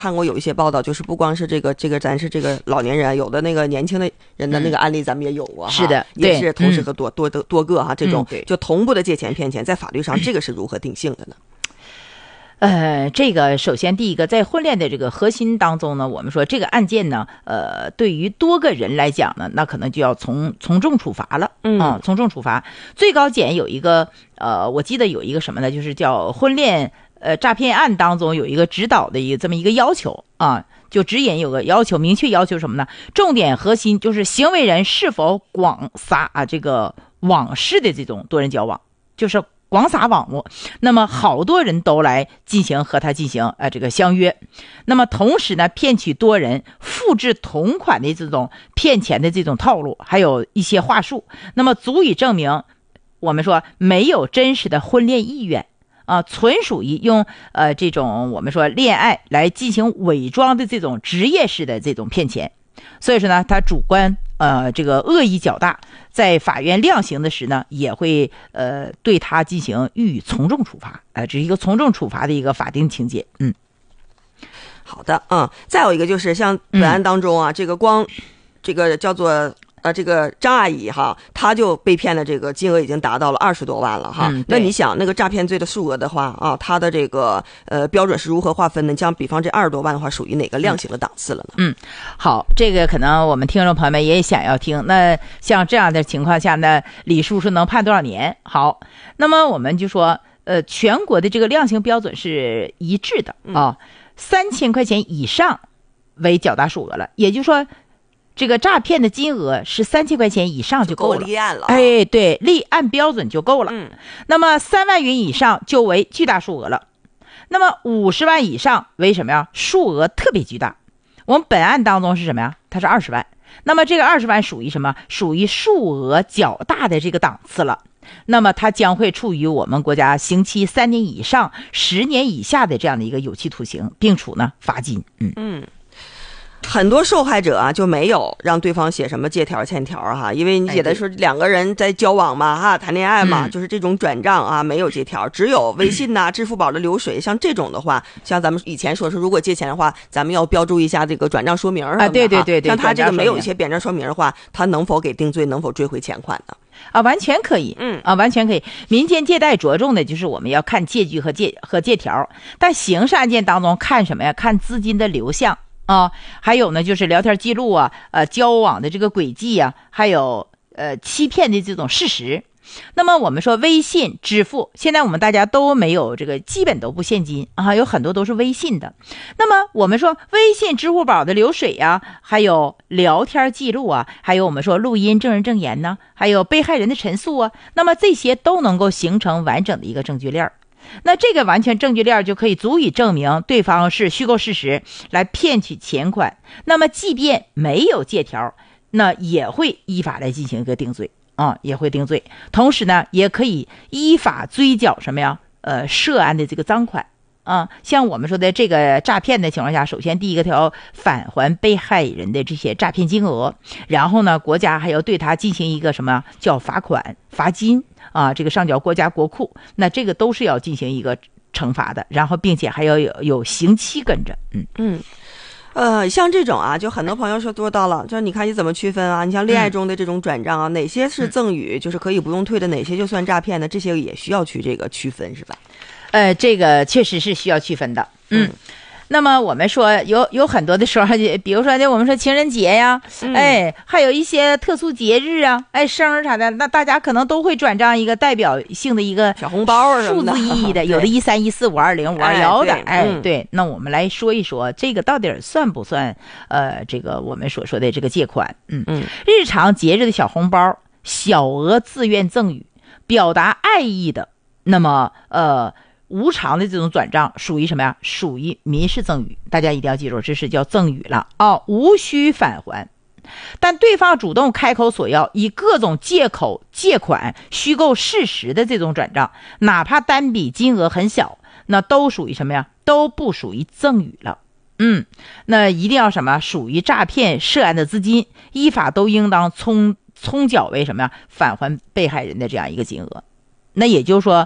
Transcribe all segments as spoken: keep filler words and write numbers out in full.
看过有一些报道，就是不光是这个这个咱是这个老年人，有的那个年轻的人的那个案例咱们也有过、嗯、 是的， 也是同时和多、嗯、多多多个哈这种、 嗯、 就同步的借钱骗钱，在法律上这个是如何定性的呢？ 呃，这个首先第一个，在婚恋的这个核心当中呢，我们说这个案件呢，呃，对于多个人来讲呢，那可能就要从从重处罚了，嗯、呃，从重处罚。最高检有一个呃，我记得有一个什么呢，就是叫婚恋呃诈骗案当中有一个指导的一个这么一个要求啊，就指引有个要求，明确要求什么呢？重点核心就是行为人是否广撒啊这个网式的这种多人交往，就是广撒网络，那么好多人都来进行和他进行呃这个相约，那么同时呢骗取多人复制同款的这种骗钱的这种套路，还有一些话术，那么足以证明我们说没有真实的婚恋意愿啊，纯属于用呃这种我们说恋爱来进行伪装的这种职业式的这种骗钱。所以说呢，他主观呃这个恶意较大，在法院量刑的时呢，也会呃对他进行予以从重处罚，呃，这是一个从重处罚的一个法定情节。嗯， 好的，嗯，再有一个就是像本案当中啊，嗯、这个光这个叫做。呃，这个张阿姨哈，她就被骗的这个金额已经达到了二十多万了哈。嗯、那你想，那个诈骗罪的数额的话啊，它的这个呃标准是如何划分呢？像比方这二十多万的话，属于哪个量刑的档次了呢？ 嗯，好，这个可能我们听众朋友们也想要听。那像这样的情况下呢，李叔叔能判多少年？好，那么我们就说，呃，全国的这个量刑标准是一致的啊，三千块钱以上为较大数额了，也就是说。这个诈骗的金额是三千块钱以上就够了， 就够立案了。 哎，对，立案标准就够了。 嗯， 那么三万元以上就为巨大数额了。那么五十万以上为什么呀？数额特别巨大。我们本案当中是什么呀？它是二十万。那么这个二十万属于什么？属于数额较大的这个档次了。那么它将会处于我们国家刑期三年以上十年以下的这样的一个有期徒刑，并处呢罚金。嗯嗯。很多受害者啊就没有让对方写什么借条欠条哈，因为你写的是两个人在交往嘛哈，谈恋爱嘛，就是这种转账啊没有借条，只有微信呐、支付宝的流水，像这种的话，像咱们以前说是如果借钱的话，咱们要标注一下这个转账说明啊， 对对对对， 像他这个没有一些扁账说明的话，他能否给定罪，能否追回钱款呢？ 啊，完全可以， 嗯啊，完全可以。民间借贷着重的就是我们要看借据和借和借条，但刑事案件当中看什么呀？看资金的流向。啊，还有呢，就是聊天记录啊，呃，交往的这个轨迹啊，还有呃欺骗的这种事实。那么我们说微信支付，现在我们大家都没有这个，基本都不现金啊，有很多都是微信的。那么我们说微信、支付宝的流水啊，还有聊天记录啊，还有我们说录音、证人证言呢，还有被害人的陈述啊，那么这些都能够形成完整的一个证据链。那这个完全证据链就可以足以证明对方是虚构事实来骗取钱款，那么即便没有借条，那也会依法来进行一个定罪啊，也会定罪。同时呢，也可以依法追缴什么呀？呃，涉案的这个赃款啊。像我们说的这个诈骗的情况下，首先第一个他要返还被害人的这些诈骗金额，然后呢，国家还要对他进行一个什么叫罚款、罚金。啊，这个上缴国家国库，那这个都是要进行一个惩罚的，然后并且还要有有刑期跟着。嗯嗯，呃，像这种啊，就很多朋友说做到了，就是你看你怎么区分啊？你像恋爱中的这种转账啊，嗯、哪些是赠与，就是可以不用退的，哪些就算诈骗的，这些也需要去这个区分，是吧？ 呃，这个确实是需要区分的。嗯。嗯那么我们说有有很多的时候，比如说呢，我们说情人节呀，嗯、哎，还有一些特殊节日啊，哎，生日啥的，那大家可能都会转账一个代表性的一个小红包数字意义的，有的一三一四五二零五二幺的，哎， 嗯、 对。那我们来说一说这个到底算不算呃这个我们所说的这个借款？嗯嗯，日常节日的小红包、小额自愿赠与，表达爱意的，那么呃。无偿的这种转账属于什么呀？属于民事赠与，大家一定要记住，这是叫赠与了啊、哦，无需返还。但对方主动开口索要，以各种借口借款、虚构事实的这种转账，哪怕单笔金额很小，那都属于什么呀？都不属于赠与了。嗯，那一定要什么？属于诈骗涉案的资金，依法都应当充充缴为什么呀？返还被害人的这样一个金额。那也就是说。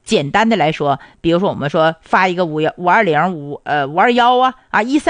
简单的来说，比如说我们说发一个五幺五二零五呃五二幺啊啊一三。